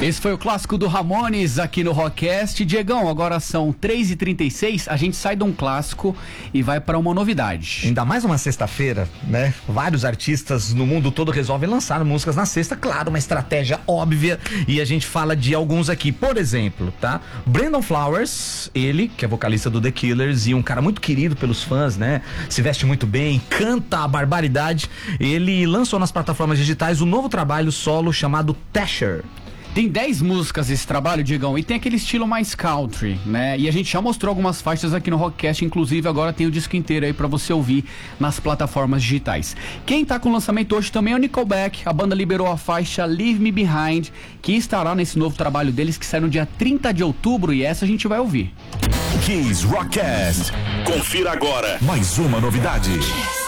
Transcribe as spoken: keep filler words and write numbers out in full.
Esse foi o clássico do Ramones aqui no Rockcast. Diegão, agora são três e trinta e seis, a gente sai de um clássico e vai para uma novidade. Ainda mais uma sexta-feira, né? Vários artistas no mundo todo resolvem lançar músicas na sexta, claro, uma estratégia óbvia, e a gente fala de alguns aqui. Por exemplo, tá? Brandon Flowers, ele, que é vocalista do The Killers e um cara muito querido pelos fãs, né? Se veste muito bem, canta a barbaridade. Ele lançou nas plataformas digitais um novo trabalho solo chamado Tasher. Tem dez músicas esse trabalho, Diegão, e tem aquele estilo mais country, né? E a gente já mostrou algumas faixas aqui no Rockcast, inclusive agora tem o disco inteiro aí pra você ouvir nas plataformas digitais. Quem tá com o lançamento hoje também é o Nickelback. A banda liberou a faixa Leave Me Behind, que estará nesse novo trabalho deles, que sai no dia trinta de outubro, e essa a gente vai ouvir. Kiss Rockcast. Confira agora mais uma novidade.